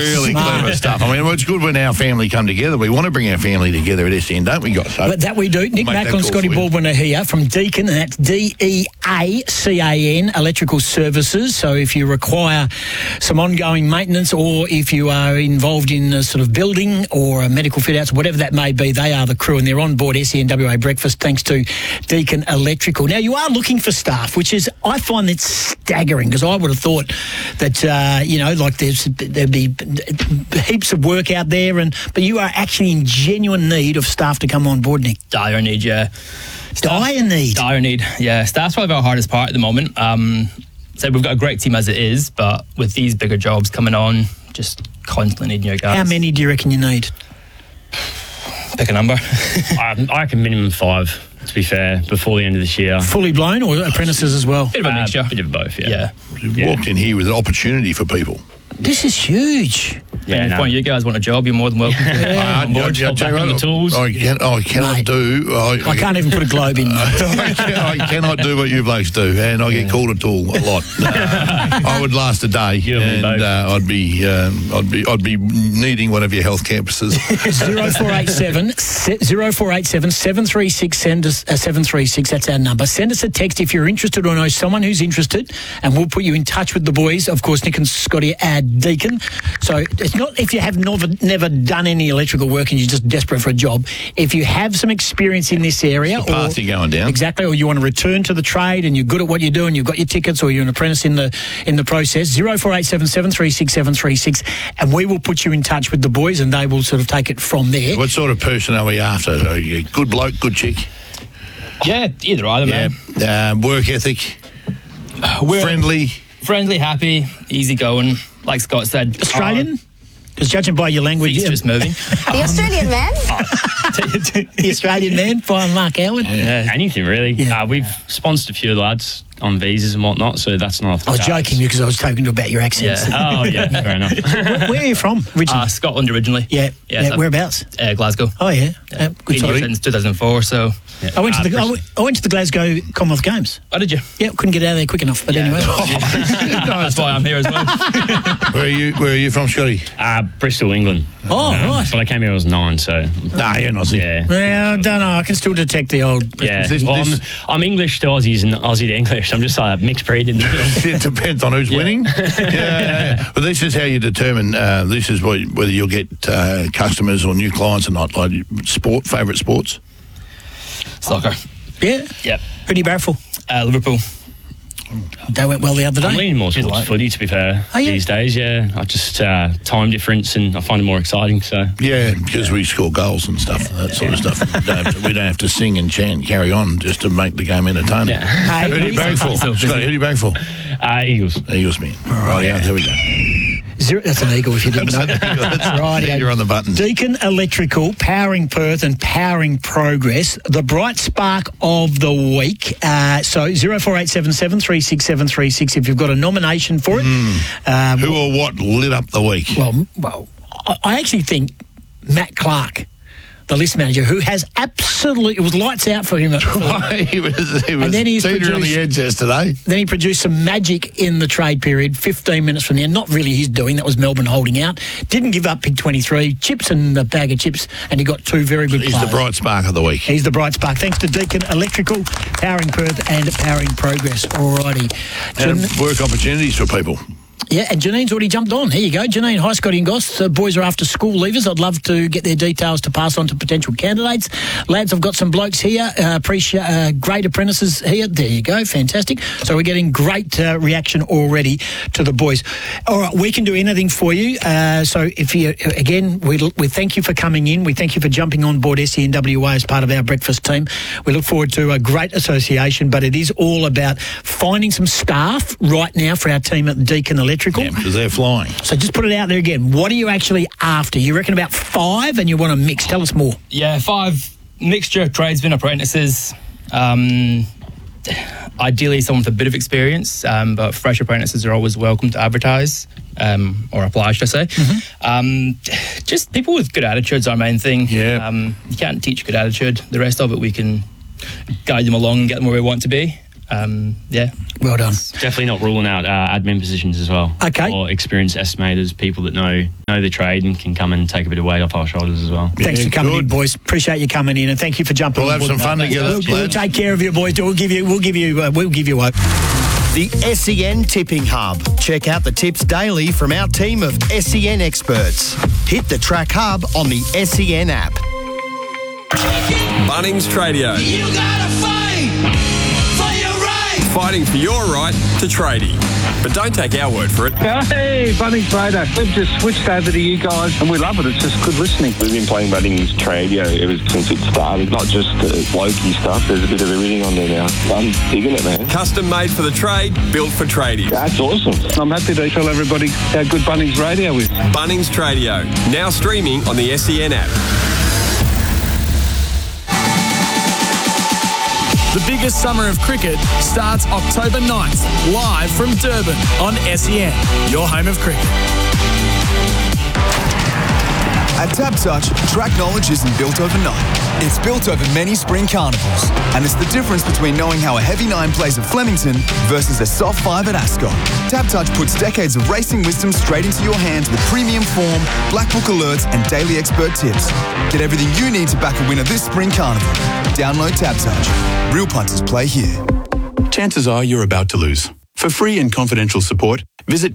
really clever stuff. I mean, it's good when our family come together. We want to bring our family together at SEN, don't we, guys? So but that we do. Nick Macklin and Scotty Baldwin are here from Deakin, and that's DEACAN Electrical Services. So if you require some ongoing maintenance, or if you are involved in a sort of building or a medical fit-outs, whatever that may be, they are the crew, and they're on board SENWA Breakfast thanks to Deakin Electrical. Now, you are looking for staff, which is, I find it staggering, because I would have thought that, there'd be heaps of work out there, but you are actually in genuine need of staff to come on board, Nick. Dire need, yeah. Dire need, yeah. Staff's probably our hardest part at the moment. So we've got a great team as it is, but with these bigger jobs coming on, just constantly needing your guys. How many do you reckon you need? Pick a number. I reckon minimum 5, to be fair, before the end of this year. Fully blown, or apprentices as well? Bit of a mixture. Bit of both, yeah. You've walked in here with an opportunity for people. This is huge. Yeah, if one of you guys want a job, you're more than welcome. I cannot do. I can't even put a globe in. I cannot do what you blokes do, and I get called a tool a lot. I would last a day, and I'd be needing one of your health campuses. 0487 736. Send us a 736. That's our number. Send us a text if you're interested or know someone who's interested, and we'll put you in touch with the boys. Of course, Nick and Scotty at Deakin. So it's not if you have never done any electrical work and you're just desperate for a job. If you have some experience in this area, it's the path you're going down. Exactly, or you want to return to the trade and you're good at what you do and you've got your tickets, or you're an apprentice in the process, 0487 736 736, and we will put you in touch with the boys and they will sort of take it from there. What sort of person are we after? Are you a good bloke, good chick? Yeah, either man. Work ethic, friendly, happy, easygoing. Like Scott said, Australian? Because judging by your language, he's just moving. The Australian man? The Australian man, by Mark Howard. Yeah, anything really. Yeah. We've sponsored a few lads on visas and whatnot, so that's not. I was joking because I was talking about your accents. Yeah. Oh yeah, fair enough. Where are you from originally? Scotland originally. Yeah. Whereabouts? Glasgow. Oh yeah. Good since 2004. So I went to the Glasgow Commonwealth Games. Oh, did you? Yeah, couldn't get out of there quick enough. But anyway, that's why I'm here as well. Where are you from, Scotty? Bristol, England. Oh, right. But I came here when I was 9, so. Nah, you're not. Yeah. Well, I don't know. I can still detect the old. Yeah. I'm English to Aussies and Aussie to English. I'm just like a mixed breed in the middle. It depends on who's winning. Yeah. But this is how you determine. This is whether you'll get customers or new clients or not. Like favourite sports. Soccer. Yeah. Yep. Who do you barrack for? Liverpool. They went well the other day. I'm leaning more towards footy, to be fair, these days, yeah. I just, time difference, and I find it more exciting, so. Yeah, because we score goals and stuff, that sort of stuff. We don't have to sing and chant and carry on just to make the game entertaining. Yeah. Hey, who do you barrack for? Scotty, who do you barrack for? Eagles. Eagles, man. Right, yeah, there we go. That's an eagle if you didn't know. That's right. You're on the button. Deakin Electrical, powering Perth and powering progress. The bright spark of the week. So 0487 736 736 if you've got a nomination for it. Who or what lit up the week? Well, I actually think Matt Clark, the list manager, who has absolutely, it was lights out for him. He was and then he's teeter on the edge yesterday. Then he produced some magic in the trade period, 15 minutes from there. Not really his doing, that was Melbourne holding out. Didn't give up pick 23, chips and a bag of chips, and he got 2 very good players. He's the bright spark of the week. He's the bright spark. Thanks to Deakin Electrical, powering Perth and powering progress. Alrighty. Work opportunities for people. Yeah, and Janine's already jumped on. Here you go. Janine, hi, Scotty and Goss. The boys are after school leavers. I'd love to get their details to pass on to potential candidates. Lads, I've got some blokes here. Appreciate great apprentices here. There you go. Fantastic. So we're getting great reaction already to the boys. All right, we can do anything for you. So if you, again, we thank you for coming in. We thank you for jumping on board SENWA as part of our breakfast team. We look forward to a great association, but it is all about finding some staff right now for our team at Deakin Electrical. Yeah, because they're flying. So just put it out there again. What are you actually after? You reckon about 5 and you want to mix. Tell us more. Yeah, 5 mixture of tradesmen, apprentices. Ideally someone with a bit of experience, but fresh apprentices are always welcome to advertise, or apply, should I say. Mm-hmm. Just people with good attitudes are our main thing. Yeah. You can't teach good attitude. The rest of it we can guide them along and get them where we want to be. Well done. Definitely not ruling out admin positions as well. Okay. Or experienced estimators, people that know the trade and can come and take a bit of weight off our shoulders as well. Thanks for coming in, boys. Appreciate you coming in, and thank you for jumping. We'll have some fun together. We'll take care of you, boys. We'll give you hope. The SEN Tipping Hub. Check out the tips daily from our team of SEN experts. Hit the Track Hub on the SEN app. Bunnings Tradio. You gotta fight for your right. Fighting for your right to tradie. But don't take our word for it. Hey, Bunnings Trader. We've just switched over to you guys and we love it. It's just good listening. We've been playing Bunnings Tradio ever since it started. Not just blokey stuff. There's a bit of everything on there now. I'm digging it, man. Custom made for the trade, built for tradies. That's awesome. I'm happy to tell everybody how good Bunnings Radio is. Bunnings Tradio. Now streaming on the SEN app. The biggest summer of cricket starts October 9th, live from Durban on SEN, your home of cricket. At TABtouch, track knowledge isn't built overnight. It's built over many spring carnivals. And it's the difference between knowing how a heavy 9 plays at Flemington versus a soft 5 at Ascot. TABtouch puts decades of racing wisdom straight into your hands with premium form, black book alerts and daily expert tips. Get everything you need to back a winner this spring carnival. Download TABtouch. Real punters play here. Chances are you're about to lose. For free and confidential support, visit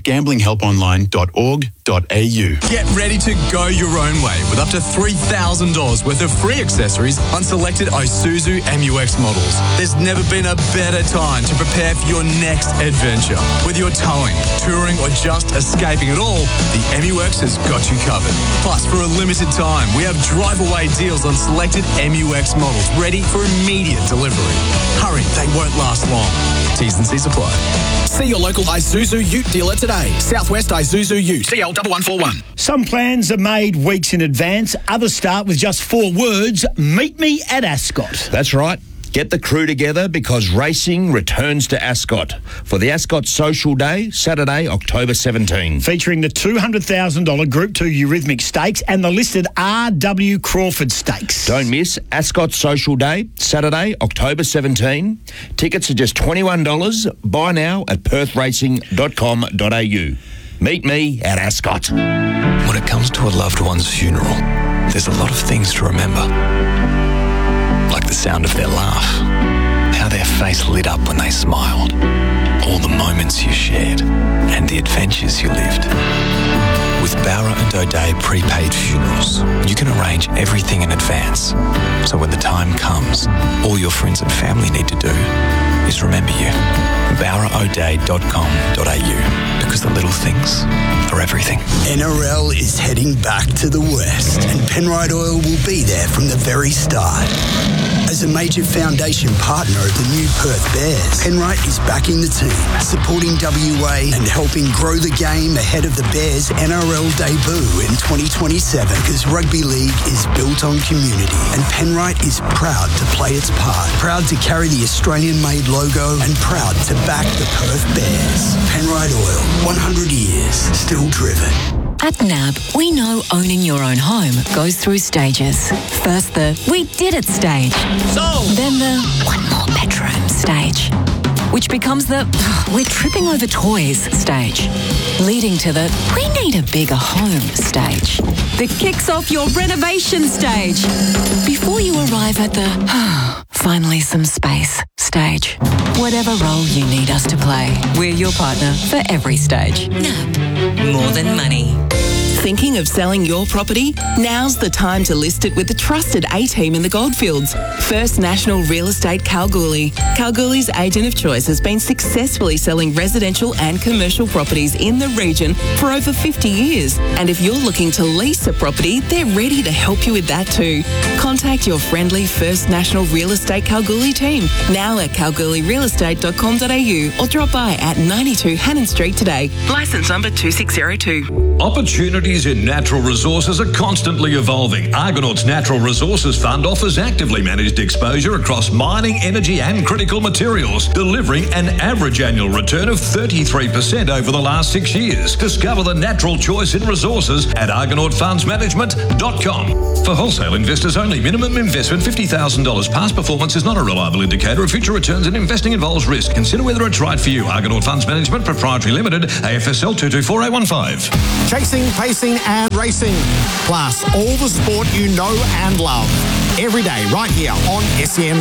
gamblinghelponline.org.au. Get ready to go your own way with up to $3,000 worth of free accessories on selected Isuzu MU-X models. There's never been a better time to prepare for your next adventure. Whether you're towing, touring, or just escaping it all, the MU-X has got you covered. Plus, for a limited time, we have drive-away deals on selected MU-X models ready for immediate delivery. Hurry, they won't last long. T's and C's apply. See your local Isuzu Ute dealer today. Southwest Isuzu Ute, CL1141. Some plans are made weeks in advance. Others start with just 4 words. Meet me at Ascot. That's right. Get the crew together because racing returns to Ascot for the Ascot Social Day, Saturday, October 17. Featuring the $200,000 Group 2 Eurythmic Stakes and the listed R.W. Crawford Stakes. Don't miss Ascot Social Day, Saturday, October 17. Tickets are just $21. Buy now at perthracing.com.au. Meet me at Ascot. When it comes to a loved one's funeral, there's a lot of things to remember. Like the sound of their laugh, how their face lit up when they smiled, all the moments you shared, and the adventures you lived. With Bowra and O'Dea Prepaid Funerals, you can arrange everything in advance. So when the time comes, all your friends and family need to do is remember you. BowraO'Dea.com.au, because the little things are everything. NRL is heading back to the West, and Penrite Oil will be there from the very start. As a major foundation partner of the new Perth Bears, Penrite is backing the team, supporting WA and helping grow the game ahead of the Bears' NRL debut in 2027, because rugby league is built on community, and Penrite is proud to play its part, proud to carry the Australian-made logo, and proud to back the Perth Bears. Penrite Oil, 100 years, still driven. At NAB, we know owning your own home goes through stages. First the "we did it" stage. Then the "one more bedroom" stage. Which becomes the "we're tripping over toys" stage. Leading to the "we need a bigger home" stage. That kicks off your renovation stage. Before you arrive at the "finally some space" stage. Whatever role you need us to play, we're your partner for every stage. NAB. More than money. Thinking of selling your property? Now's the time to list it with the trusted A-team in the Goldfields. First National Real Estate Kalgoorlie. Kalgoorlie's agent of choice has been successfully selling residential and commercial properties in the region for over 50 years. And if you're looking to lease a property, they're ready to help you with that too. Contact your friendly First National Real Estate Kalgoorlie team, now at kalgoorlierealestate.com.au or drop by at 92 Hannon Street today. Licence number 2602. Opportunity opportunities in natural resources are constantly evolving. Argonaut's Natural Resources Fund offers actively managed exposure across mining, energy and critical materials, delivering an average annual return of 33% over the last 6 years. Discover the natural choice in resources at argonautfundsmanagement.com. For wholesale investors only, minimum investment $50,000. Past performance is not a reliable indicator of future returns, and investing involves risk. Consider whether it's right for you. Argonaut Funds Management Proprietary Limited, AFSL 224A15. Chasing, pacing and racing. Plus all the sport you know and love. Every day right here on SEN